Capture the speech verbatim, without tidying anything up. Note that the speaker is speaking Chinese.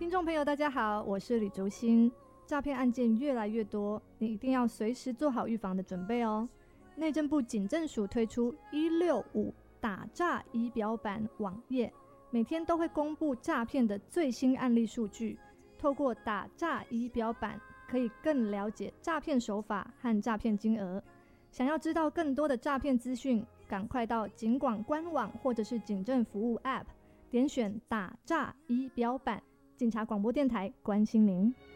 听众朋友大家好，我是李竹欣。诈骗案件越来越多，你一定要随时做好预防的准备哦。内政部警政署推出一六五打诈仪表板网页，每天都会公布诈骗的最新案例数据，透过打诈仪表板可以更了解诈骗手法和诈骗金额。想要知道更多的诈骗资讯，赶快到警广官网或者是警政服务 App， 点选打诈仪表板。警察广播电台关心您。